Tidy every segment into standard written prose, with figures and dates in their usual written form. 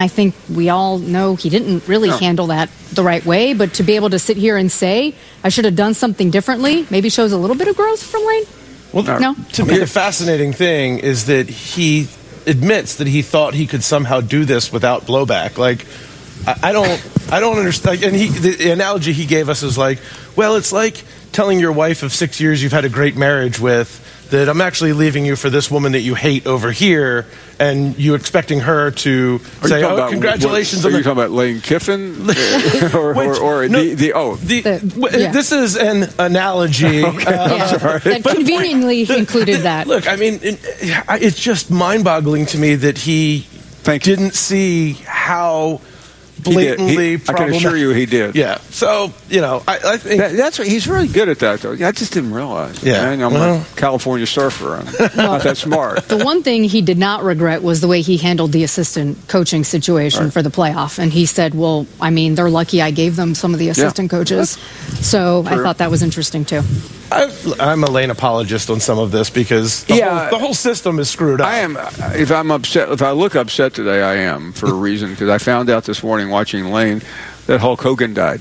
I think we all know he didn't really handle that the right way, but to be able to sit here and say, I should have done something differently, maybe shows a little bit of growth from Lane? Well, no? To me, the fascinating thing is that he admits that he thought he could somehow do this without blowback. Like, I don't understand. And the analogy he gave us is like, well, it's like telling your wife of 6 years you've had a great marriage with that I'm actually leaving you for this woman that you hate over here, and you expecting her to say, "Oh, congratulations!" Are you talking about Lane Kiffin, This is an analogy. That conveniently included that. Look, I mean, it's just mind-boggling to me that he didn't see how blatantly I can assure you he did. Yeah. So, I think that's what he's really good at that, though. I just didn't realize. Yeah. I'm a California surfer. I'm not that smart. The one thing he did not regret was the way he handled the assistant coaching situation for the playoff. And he said, well, I mean, they're lucky I gave them some of the assistant coaches. So I thought that was interesting, too. I'm a Lane apologist on some of this because the whole system is screwed up. I am. If I'm upset, if I look upset today, I am for a reason, because I found out this morning watching Lane that Hulk Hogan died.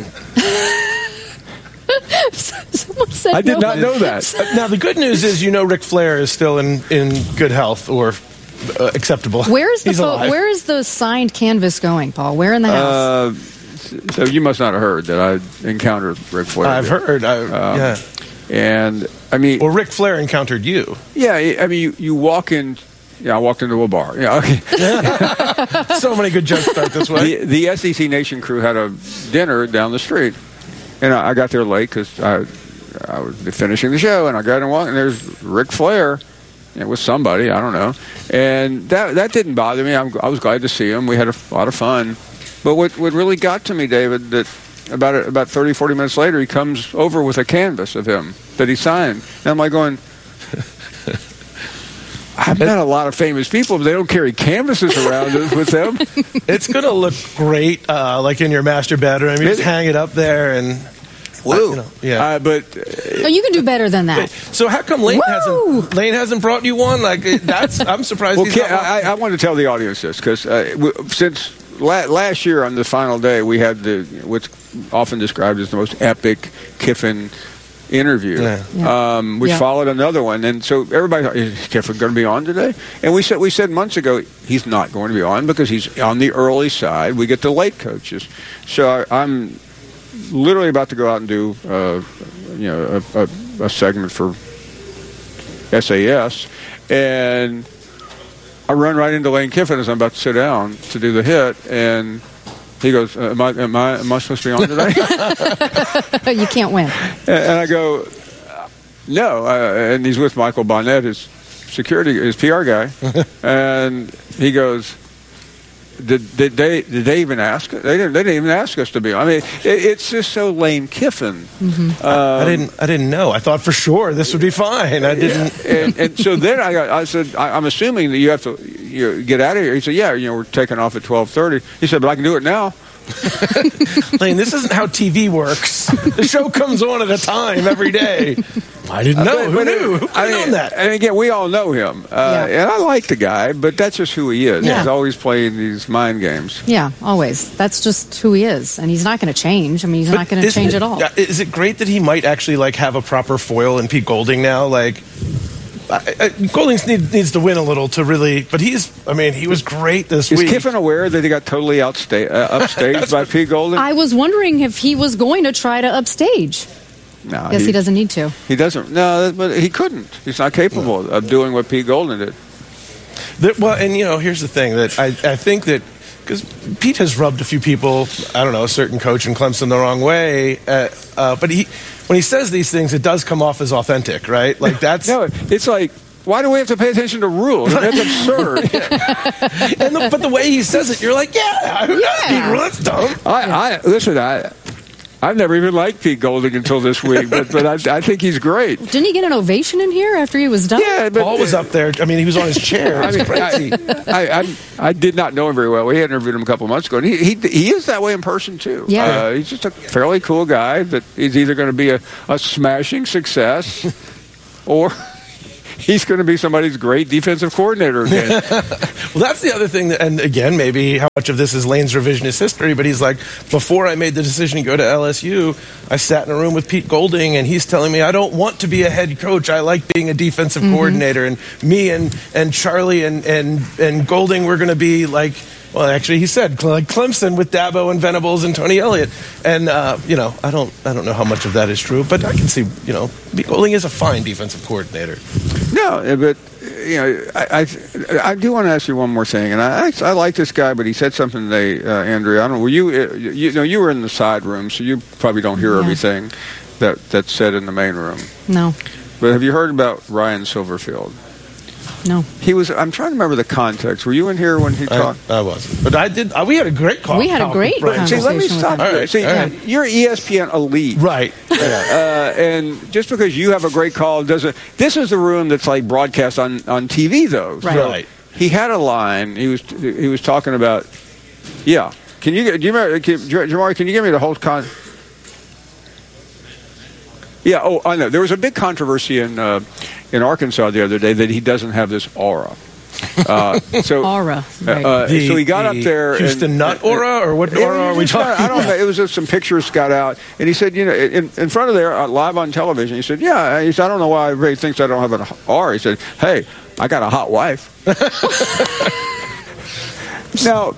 Someone said I did not know that. Now, the good news is, Ric Flair is still in good health or acceptable. Where is the signed canvas going, Paul? Where in the house? So you must not have heard that I encountered Ric Flair. I've heard. And, I mean... Well, Ric Flair encountered you. Yeah, I mean, you walk in... Yeah, I walked into a bar. Yeah, okay. So many good jokes start this way. The SEC Nation crew had a dinner down the street. And I got there late because I was finishing the show, and I got and walked, and there's Ric Flair. It was somebody, I don't know. And that didn't bother me. I was glad to see him. We had a lot of fun. But what really got to me, David, that about 30, 40 minutes later, he comes over with a canvas of him that he signed. And I'm like going, I've met a lot of famous people, but they don't carry canvases around with them. It's going to look great, like in your master bedroom. You just hang it up there and... Woo! But you can do better than that. So how come Lane hasn't brought you one? Like I'm surprised. Well, I want to tell the audience this because since last year on the final day we had what's often described as the most epic Kiffin interview, which followed another one, and so everybody thought, is Kiffin going to be on today? And we said months ago he's not going to be on because he's on the early side. We get the late coaches, so I'm literally about to go out and do a segment for SAS, and I run right into Lane Kiffin as I'm about to sit down to do the hit, and he goes, am I supposed to be on today? You can't win. And I go, no. And he's with Michael Bonnet, his PR guy. And he goes, did they even ask? They didn't even ask us to be on. I mean, it's just so Lane Kiffin. Mm-hmm. I didn't know. I thought for sure this would be fine. I didn't. And so then I said, I'm assuming that you have to get out of here. He said, yeah, we're taking off at 12:30. He said, but I can do it now. Lane, this isn't how TV works. The show comes on at a time every day. I didn't know. Who knew? Who could have known that? And again, we all know him. And I like the guy, but that's just who he is. Yeah. He's always playing these mind games. Yeah, always. That's just who he is. And he's not going to change. I mean, he's not going to change at all. Is it great that he might actually have a proper foil in Pete Golding now? Golding needs to win a little to really, but he was great this week. Is Kiffin aware that he got totally upstaged by Pete Golding? I was wondering if he was going to try to upstage. No, Guess he doesn't need to. He doesn't. No, but he couldn't. He's not capable of doing what Pete Golding did. Here's the thing that I think that because Pete has rubbed a few people, I don't know, a certain coach in Clemson the wrong way, but when he says these things, it does come off as authentic, right? Like that's no, it's like, why do we have to pay attention to rules? That's absurd. But the way he says it, you're like, that's dumb. Listen, I've never even liked Pete Golding until this week, but I think he's great. Didn't he get an ovation in here after he was done? Yeah, but Paul was up there. I mean, he was on his chair. I did not know him very well. We had interviewed him a couple of months ago, and he is that way in person too. Yeah, he's just a fairly cool guy that he's either going to be a smashing success, or he's going to be somebody's great defensive coordinator again. Well, that's the other thing. And again, maybe how much of this is Lane's revisionist history, but he's like, before I made the decision to go to LSU, I sat in a room with Pete Golding, and he's telling me I don't want to be a head coach. I like being a defensive coordinator. And me and Charlie and Golding were going to be like, well, actually, he said like Clemson with Dabo and Venables and Tony Elliott, and I don't know how much of that is true, but I can see, Pete Golding is a fine defensive coordinator. No, but I do want to ask you one more thing, and I like this guy, but he said something today, Andrea. I don't know. Were you were in the side room, so you probably don't hear everything that's said in the main room. No. But have you heard about Ryan Silverfield? No. He was. I'm trying to remember the context. Were you in here when he talked? I wasn't, but I did. We had a great call. We had a great conversation. See, let me stop. All right, See, you're ESPN elite, right? And just because you have a great call doesn't. This is the room that's like broadcast on TV, though. Right. So he had a line. He was talking about. Yeah. Do you remember, Jamari? Can you give me the whole con? Yeah. Oh, I know. There was a big controversy in Arkansas the other day that he doesn't have this aura. Aura. Right. So he got up there. Houston Nut aura, or what aura are we talking about? I don't know. It was just some pictures got out, and he said, in front of there, live on television, he said, yeah. He said, I don't know why everybody thinks I don't have an aura. He said, hey, I got a hot wife. Now,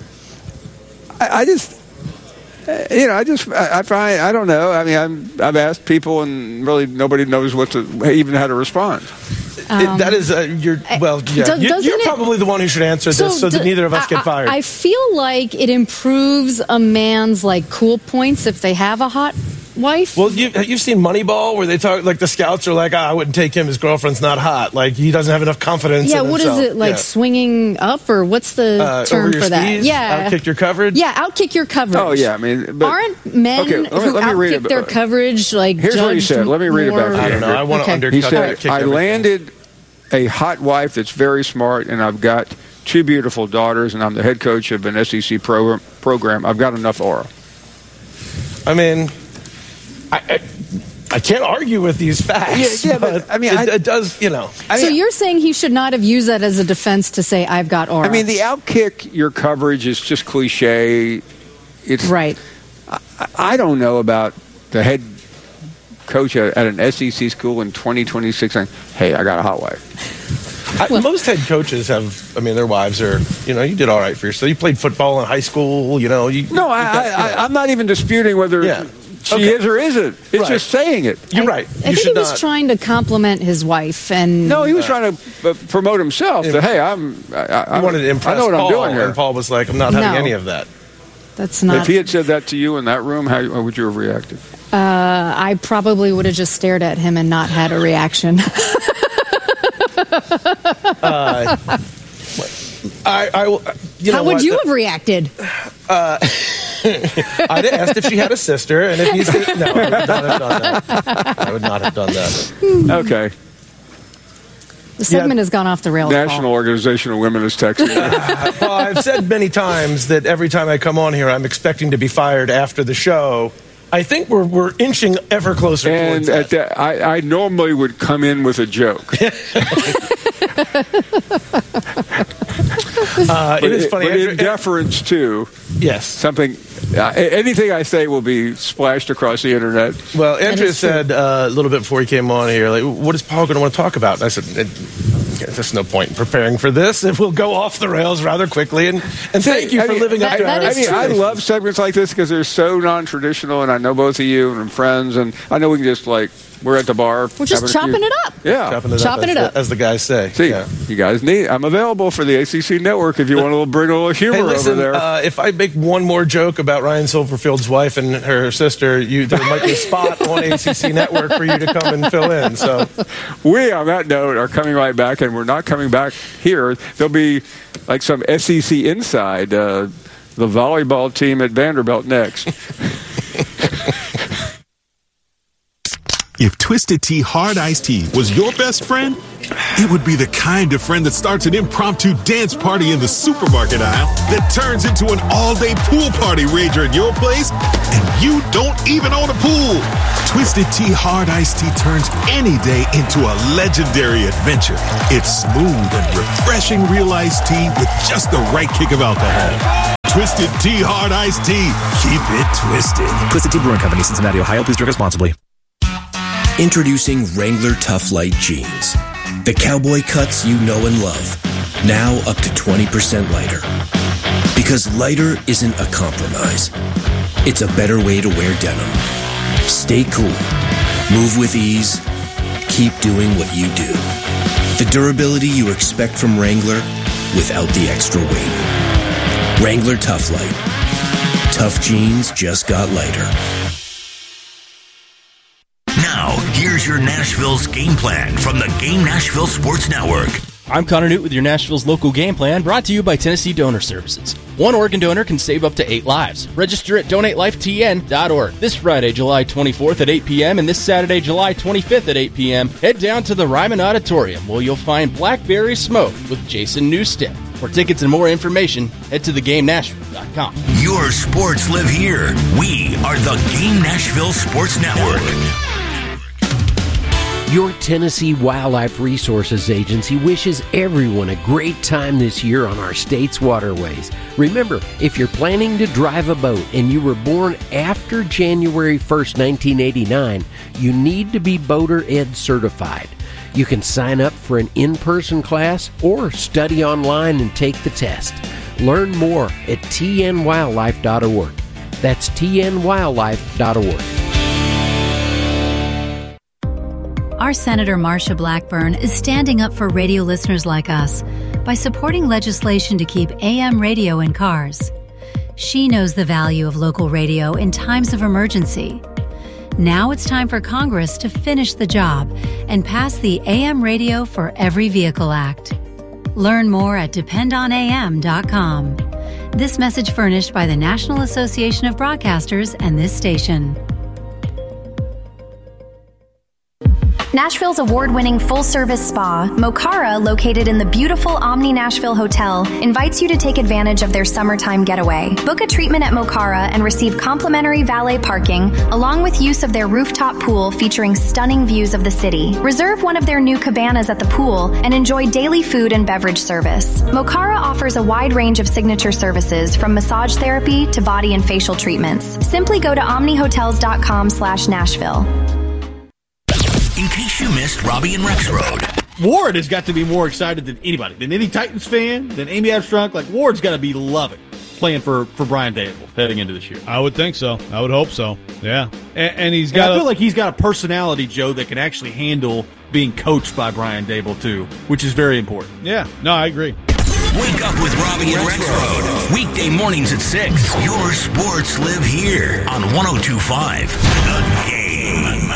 I don't know. I mean, I've asked people, and really nobody knows even how to respond. That is you're probably the one who should answer this, so that neither of us get fired. I feel like it improves a man's cool points if they have a hot wife. Well, you've seen Moneyball, where they talk like the scouts are like, I wouldn't take him. His girlfriend's not hot. Like he doesn't have enough confidence. Yeah, in what himself. is it like? Swinging up, or what's the term over your for that? skis? Yeah, outkick your coverage. Yeah, outkick your coverage. Oh yeah, I mean, aren't men who outkick their coverage Here's what he said. Let me read it back to you. I don't know. I want to undercut. He said, I landed a hot wife that's very smart, and I've got 2 beautiful daughters, and I'm the head coach of an SEC program. I've got enough aura. I mean, I can't argue with these facts. Yeah, but I mean, it does, So you're saying he should not have used that as a defense to say, I've got aura? I mean, the outkick your coverage is just cliche. It's right. I don't know about the head coach at an SEC school in 2026 saying, hey, I got a hot wife. Most head coaches have, their wives are, you did all right for yourself. You played football in high school, No, I'm not even disputing whether she is or isn't. It's just saying it. You're right. I think he was trying to compliment his wife. No, he was trying to promote himself. That, hey, I wanted to impress I know what Paul, I'm doing here. And Paul was like, I'm not having any of that. That's not. If he had said that to you in that room, how would you have reacted? I probably would have just stared at him and not had a reaction. How would you have reacted? I'd asked if she had a sister, and if he said no, I would not have done that. Okay. The segment has gone off the rails. National Organization of Women is texting. Well, I've said many times that every time I come on here, I'm expecting to be fired after the show. I think we're inching ever closer towards that. I normally would come in with a joke. It is funny. But in deference to something, anything I say will be splashed across the internet. Well, Andrea said a little bit before he came on here, like, what is Paul going to want to talk about? And I said, there's no point in preparing for this. It will go off the rails rather quickly. And thank you for living up to our I love segments like this because they're so non-traditional, and I know both of you, and I'm friends, and I know we can just we're at the bar. We're just chopping it up. Yeah. Chopping it up. As the guys say. See, you guys I'm available for the ACC network if you want to bring a little humor over there. If I make one more joke about Ryan Silverfield's wife and her sister, there might be a spot on ACC network for you to come and fill in. So we, on that note, are coming right back, and we're not coming back here. There'll be some SEC inside, the volleyball team at Vanderbilt next. If Twisted Tea Hard Iced Tea was your best friend, it would be the kind of friend that starts an impromptu dance party in the supermarket aisle that turns into an all-day pool party rager at your place, and you don't even own a pool. Twisted Tea Hard Iced Tea turns any day into a legendary adventure. It's smooth and refreshing real iced tea with just the right kick of alcohol. Twisted Tea Hard Iced Tea. Keep it twisted. Twisted Tea Brewing Company, Cincinnati, Ohio. Please drink responsibly. Introducing Wrangler Tough Light Jeans. The cowboy cuts you know and love. Now up to 20% lighter. Because lighter isn't a compromise. It's a better way to wear denim. Stay cool. Move with ease. Keep doing what you do. The durability you expect from Wrangler without the extra weight. Wrangler Tough Light. Tough jeans just got lighter. Now, here's your Nashville's game plan from the Game Nashville Sports Network. I'm Connor Newt with your Nashville's local game plan, brought to you by Tennessee Donor Services. One organ donor can save up to 8 lives. Register at donatelifetn.org. This Friday, July 24th at 8 p.m. and this Saturday, July 25th at 8 p.m., head down to the Ryman Auditorium where you'll find Blackberry Smoke with Jason Newstead. For tickets and more information, head to theGameNashville.com. Your sports live here. We are the Game Nashville Sports Network. Your Tennessee Wildlife Resources Agency wishes everyone a great time this year on our state's waterways. Remember, if you're planning to drive a boat and you were born after January 1st, 1989, you need to be Boater Ed certified. You can sign up for an in-person class or study online and take the test. Learn more at tnwildlife.org. That's tnwildlife.org. Our Senator Marsha Blackburn is standing up for radio listeners like us by supporting legislation to keep AM radio in cars. She knows the value of local radio in times of emergency. Now it's time for Congress to finish the job and pass the AM Radio for Every Vehicle Act. Learn more at dependonam.com. This message furnished by the National Association of Broadcasters and this station. Nashville's award-winning full-service spa, Mokara, located in the beautiful Omni Nashville Hotel, invites you to take advantage of their summertime getaway. Book a treatment at Mokara and receive complimentary valet parking, along with use of their rooftop pool featuring stunning views of the city. Reserve one of their new cabanas at the pool and enjoy daily food and beverage service. Mokara offers a wide range of signature services, from massage therapy to body and facial treatments. Simply go to omnihotels.com/Nashville. In case you missed Robbie and Rex Road. Ward has got to be more excited than anybody, than any Titans fan, than Amy Abstrunk. Like, Ward's got to be loving playing for Brian Dable heading into this year. I would think so. I would hope so. Yeah. And he's got. I feel like he's got a personality, Joe, that can actually handle being coached by Brian Dable, too, which is very important. Yeah. No, I agree. Wake up with Robbie and Rex Road. Weekday mornings at 6. Your sports live here on 102.5 The Game.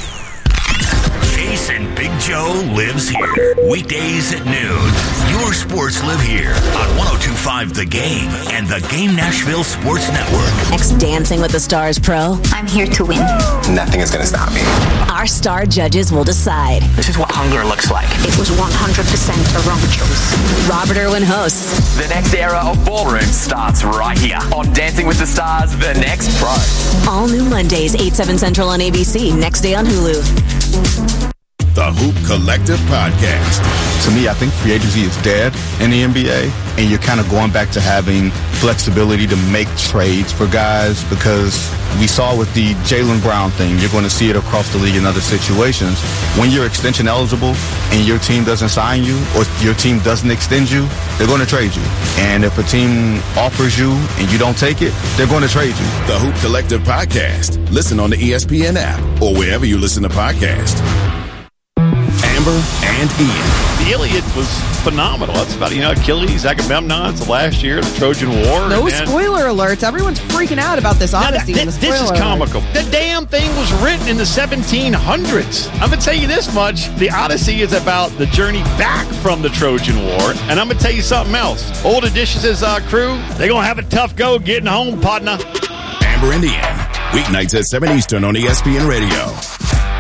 Jason Big Joe lives here. Weekdays at noon. Your sports live here on 102.5 The Game and the Game Nashville Sports Network. Next Dancing with the Stars pro. I'm here to win. Nothing is going to stop me. Our star judges will decide. This is what hunger looks like. It was 100% the wrong choice. Robert Irwin hosts. The next era of ballroom starts right here on Dancing with the Stars, The Next Pro. All new Mondays, 8/7 Central on ABC. Next day on Hulu. The Hoop Collective Podcast. To me, I think free agency is dead in the NBA, and you're kind of going back to having flexibility to make trades for guys, because we saw with the Jaylen Brown thing, you're going to see it across the league in other situations. When you're extension eligible and your team doesn't sign you or your team doesn't extend you, they're going to trade you. And if a team offers you and you don't take it, they're going to trade you. The Hoop Collective Podcast. Listen on the ESPN app or wherever you listen to podcasts. Amber and Ian. The Iliad was phenomenal. That's about, Achilles, Agamemnon, the last year, the Trojan War. No spoiler alerts. Everyone's freaking out about this Odyssey. This is comical. The damn thing was written in the 1700s. I'm going to tell you this much. The Odyssey is about the journey back from the Trojan War. And I'm going to tell you something else. Old Odysseus' crew, they're going to have a tough go getting home, partner. Amber and Ian. Weeknights at 7 Eastern on ESPN Radio.